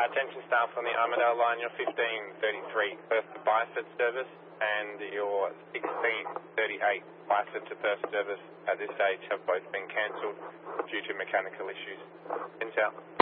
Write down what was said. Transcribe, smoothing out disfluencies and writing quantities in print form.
Attention staff on the Armidale line, your 15:33 Perth to Bysford service and your 16:38 Bysford to Perth service at this stage have both been cancelled due to mechanical issues. Ins out.